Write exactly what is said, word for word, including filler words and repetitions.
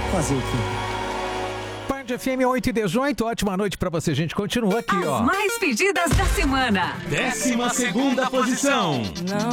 Fazer o quê? Band F M oito e dezoito, ótima noite pra você. A gente continua aqui, ó. As mais pedidas da semana. Décima segunda posição. Não.